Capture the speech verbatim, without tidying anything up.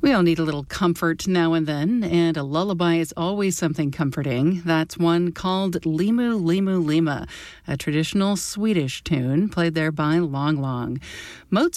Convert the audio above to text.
We all need a little comfort now and then, and a lullaby is always something comforting. That's one called Limu Limu Lima, a traditional Swedish tune played there by Long Long. Mozart